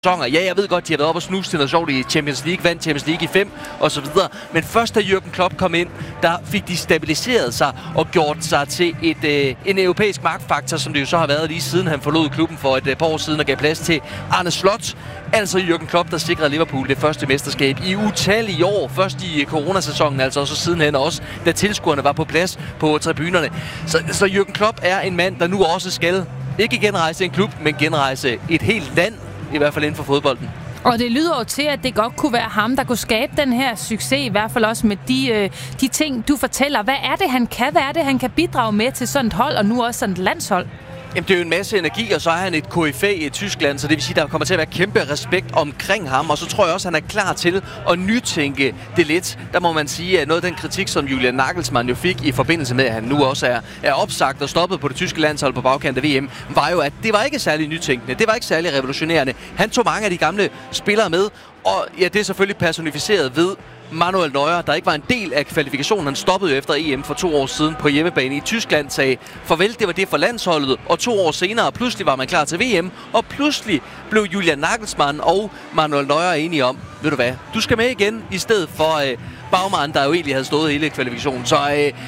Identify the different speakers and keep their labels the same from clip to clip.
Speaker 1: sæsoner. Ja, jeg ved godt, de har været oppe og snuse til noget sjovt i Champions League, vandt Champions League i 5 og så videre. Men først da Jürgen Klopp kom ind, der fik de stabiliseret sig og gjort sig til en europæisk magtfaktor, som det jo så har været lige siden han forlod klubben for et par år siden og gav plads til Arne Slot. Altså Jürgen Klopp, der sikrede Liverpool det første mesterskab i utallige år. Først i coronasæsonen, altså og så sidenhen også, da tilskuerne var på plads på tribunerne. Så Jürgen Klopp er en mand, der nu også skal ikke genrejse en klub, men genrejse et helt land, i hvert fald inden for fodbolden.
Speaker 2: Og det lyder jo til, at det godt kunne være ham, der kunne skabe den her succes, i hvert fald også med de ting, du fortæller. Hvad er det, han kan? Hvad er det, han kan bidrage med til sådan et hold, og nu også sådan et landshold?
Speaker 1: Jamen, det er jo en masse energi, og så er han et KFA i Tyskland, så det vil sige, der kommer til at være kæmpe respekt omkring ham, og så tror jeg også, han er klar til at nytænke det lidt. Der må man sige, at noget af den kritik, som Julian Nagelsmann jo fik i forbindelse med, at han nu også er opsagt og stoppet på det tyske landshold på bagkant af VM, var jo, at det var ikke særlig nytænkende, det var ikke særlig revolutionerende. Han tog mange af de gamle spillere med, og ja, det er selvfølgelig personificeret ved Manuel Neuer, der ikke var en del af kvalifikationen. Han stoppede jo efter EM for 2 år siden på hjemmebane i Tyskland, sagde farvel, det var det for landsholdet, og 2 år senere pludselig var man klar til VM, og pludselig blev Julian Nagelsmann og Manuel Neuer enige om, ved du hvad, du skal med igen, i stedet for Baumann, der jo egentlig havde stået hele kvalifikationen. Så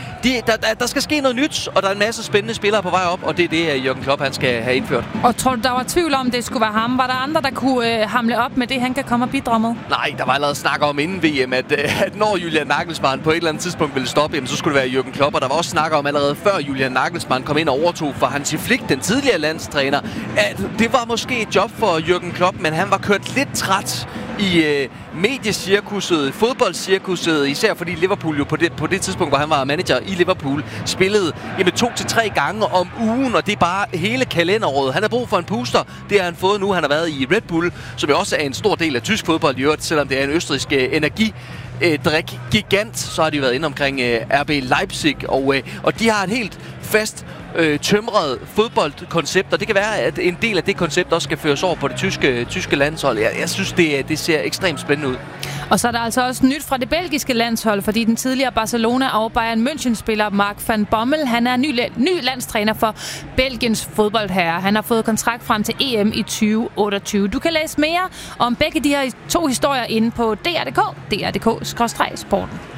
Speaker 1: der skal ske noget nyt, og der er en masse spændende spillere på vej op, og det er det, Jürgen Klopp han skal have indført.
Speaker 2: Og tror du, der var tvivl om, det skulle være ham? Var der andre, der kunne hamle op med det, han kan komme og bidrage med?
Speaker 1: Nej, der var allerede snak om inden VM, at når Julian Nagelsmann på et eller andet tidspunkt ville stoppe, jamen, så skulle det være Jürgen Klopp, og der var også snak om allerede før Julian Nagelsmann kom ind og overtog for Hansi Flick, den tidligere landstræner, at det var måske et job for Jürgen Klopp, men han var kørt lidt træt i mediecirkuset, fodboldcirkuset, især fordi Liverpool jo på det tidspunkt, hvor han var manager i Liverpool, spillede 2 til 3 gange om ugen, og det er bare hele kalenderåret. Han har brug for en puster, det har han fået nu. Han har været i Red Bull, som jo også er en stor del af tysk fodbold i øvrigt, selvom det er en østrigsk energidrik gigant, så har de været inde omkring RB Leipzig, og de har et helt fast tømret fodboldkoncept, og det kan være, at en del af det koncept også skal føres over på det tyske landshold. Jeg synes, det ser ekstremt spændende ud.
Speaker 2: Og så er der altså også nyt fra det belgiske landshold, fordi den tidligere Barcelona og Bayern München-spiller Mark van Bommel, han er ny landstræner for Belgiens fodboldherre. Han har fået kontrakt frem til EM i 2028. Du kan læse mere om begge de her 2 historier inde på dr.dk/sporten.